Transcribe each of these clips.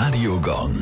Radio Gong.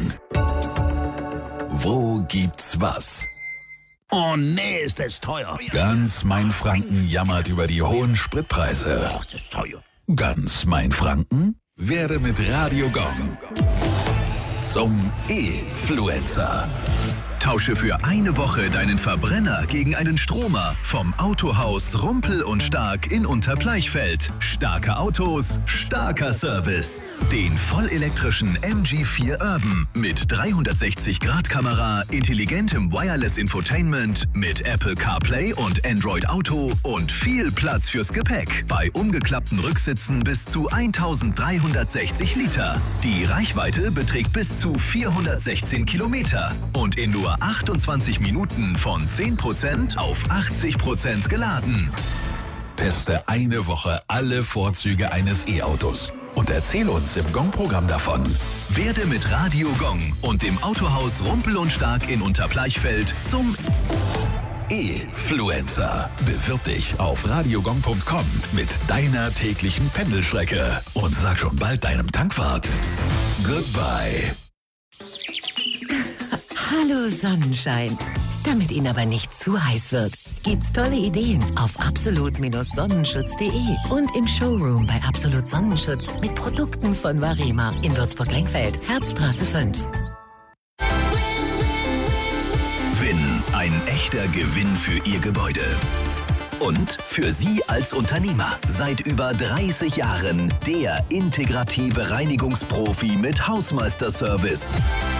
Wo gibt's was? Oh nee, ist das teuer. Ganz Mainfranken jammert über die hohen Spritpreise. Ach, das ist teuer. Ganz Mainfranken werde mit Radio Gong zum E-Fluencer. Tausche für eine Woche deinen Verbrenner gegen einen Stromer vom Autohaus Rumpel und Stark in Unterbleichfeld. Starke Autos, starker Service. Den vollelektrischen MG4 Urban mit 360-Grad-Kamera, intelligentem Wireless Infotainment mit Apple CarPlay und Android Auto und viel Platz fürs Gepäck. Bei umgeklappten Rücksitzen bis zu 1360 Liter. Die Reichweite beträgt bis zu 416 Kilometer und in nur 28 Minuten von 10% auf 80% geladen. Teste eine Woche alle Vorzüge eines E-Autos und erzähl uns im Gong-Programm davon. Werde mit Radio Gong und dem Autohaus Rumpel und Stark in Unterbleichfeld zum E-Fluencer. Bewirb dich auf radiogong.com mit deiner täglichen Pendelstrecke und sag schon bald deinem Tankwart Goodbye. Hallo Sonnenschein. Damit Ihnen aber nicht zu heiß wird, gibt's tolle Ideen auf absolut-sonnenschutz.de und im Showroom bei Absolut Sonnenschutz mit Produkten von Varema in Würzburg-Lengfeld, Herzstraße 5. Win, ein echter Gewinn für Ihr Gebäude. Und für Sie als Unternehmer. Seit über 30 Jahren der integrative Reinigungsprofi mit Hausmeisterservice.